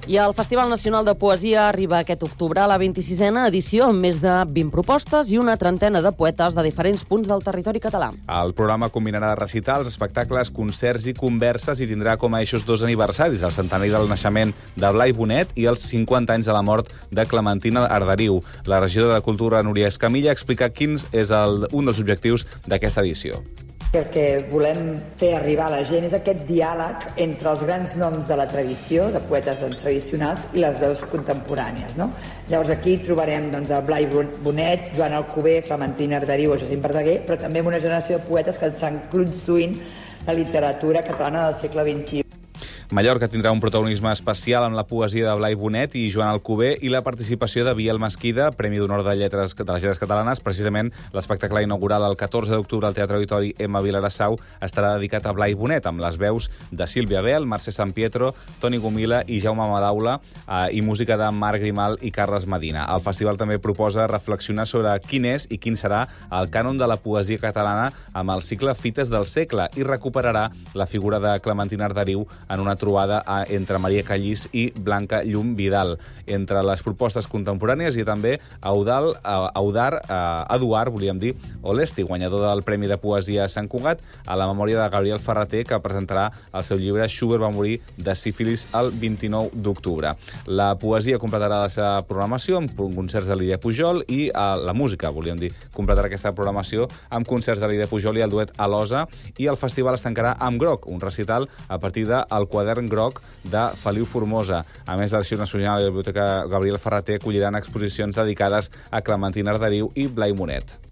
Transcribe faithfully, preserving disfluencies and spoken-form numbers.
I el Festival Nacional de Poesia arriba aquest octubre a la vint-i-sisena edició amb més de vint propostes i una trentena de poetes de diferents punts del territori català. El programa combinarà recitals, espectacles, concerts i converses i tindrà com a eixos dos aniversaris, el centenari del naixement de Blai Bonet i els cinquanta anys de la mort de Clementina Arderiu. La regidora de Cultura, Núria Escamilla, explica quins és el, un dels objectius d'aquesta edició. El que volem fer arribar a la gent és aquest diàleg entre els grans noms de la tradició, de poetes doncs, tradicionals, i les veus contemporànies. No? Llavors aquí trobarem doncs, el Blai Bonet, Joan Alcover, Clementina Arderiu o Jacint Verdaguer, però també amb una generació de poetes que estan construint la literatura catalana del segle vint-i-u. Mallorca tindrà un protagonisme especial amb la poesia de Blai Bonet i Joan Alcover i la participació de Biel Mesquida, Premi d'Honor de Lletres de les Lletres Catalanes. Precisament l'espectacle inaugural el catorze d'octubre al Teatre Auditori Emma Vilarassau estarà dedicat a Blai Bonet, amb les veus de Sílvia Bel, Mercè Sampietro, Toni Gomila i Jaume Madaula eh, i música de Marc Grimal i Carles Medina. El festival també proposa reflexionar sobre quin és i quin serà el cànon de la poesia catalana amb el cicle Fites del segle i recuperarà la figura de Clementina Arderiu en una trobada entre Maria Callís i Blanca Llum Vidal. Entre les propostes contemporànies hi ha també Eudal, Eudar, Eduard, volíem dir, Olesti, guanyador del Premi de Poesia a Sant Cugat, a la memòria de Gabriel Ferrater, que presentarà el seu llibre Schubert va morir de sífilis el vint-i-nou d'octubre. La poesia completarà la seva programació amb concerts de Lídia Pujol i la música, volíem dir, completarà aquesta programació amb concerts de Lídia Pujol i el duet Alosa, i el festival es tancarà amb Groc, un recital a partir del Quadern Groc de Feliu Formosa. A més, l'Arxiu Nacional i la Biblioteca Gabriel Ferrater acolliran exposicions dedicades a Clementina Arderiu i Blai Bonet.